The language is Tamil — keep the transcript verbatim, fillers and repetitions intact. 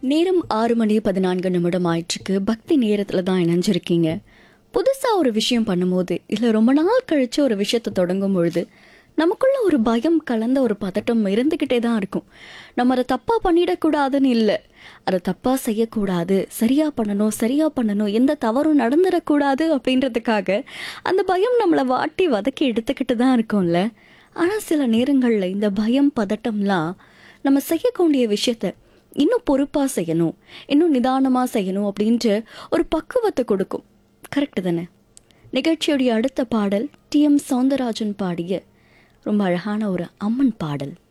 நேரம் ஆறு மணி பதினான்கு நிமிடம் ஆயிற்றுக்கு. பக்தி நேரத்தில் தான் இணைஞ்சிருக்கீங்க. புதுசாக ஒரு விஷயம் பண்ணும்போது இல்லை ரொம்ப நாள் கழித்து ஒரு விஷயத்தை தொடங்கும் பொழுது நமக்குள்ள ஒரு பயம் கலந்த ஒரு பதட்டம் இருந்துக்கிட்டே தான் இருக்கும். நம்ம அதை தப்பாக பண்ணிடக்கூடாதுன்னு இல்லை, அதை தப்பாக செய்யக்கூடாது, சரியாக பண்ணணும் சரியாக பண்ணணும், எந்த தவறும் நடந்துடக்கூடாது அப்படின்றதுக்காக அந்த பயம் நம்மளை வாட்டி வதக்கி எடுத்துக்கிட்டு தான் இருக்கோம்ல. ஆனால் சில நேரங்களில் இந்த பயம் பதட்டம்லாம் நம்ம செய்யக்கூடிய விஷயத்த இன்னும் பொறுப்பாக செய்யணும், இன்னும் நிதானமாக செய்யணும் அப்படின்ட்டு ஒரு பக்குவத்தை கொடுக்கும். கரெக்டு தானே? நிகழ்ச்சியுடைய அடுத்த பாடல் டி எம் சௌந்தரராஜன் பாடிய ரொம்ப அழகான ஒரு அம்மன் பாடல்.